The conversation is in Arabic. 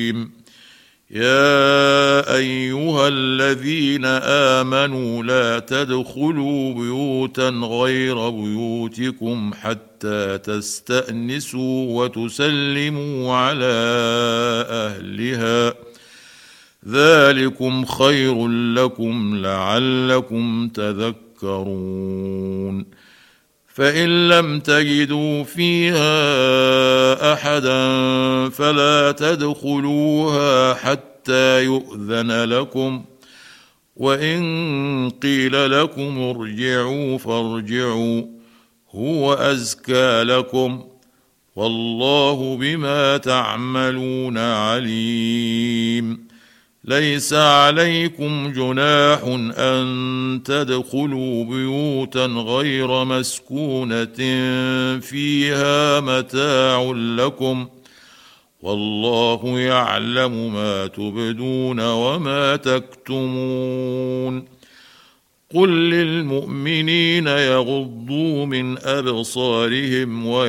يا ايها الذين امنوا لا تدخلوا بيوتا غير بيوتكم حتى تستأنسوا وتسلموا على اهلها ذلكم خير لكم لعلكم تذكرون فان لم تجدوا فيها احدا فلا تدخلوها حتى يؤذن لكم وان قيل لكم ارجعوا فارجعوا هو ازكى لكم والله بما تعملون عليم ليس عليكم جناح ان تدخلوا بيوتا غير مسكونة فيها متاع لكم والله يعلم ما تبدون وما تكتمون قل للمؤمنين يغضوا من ابصارهم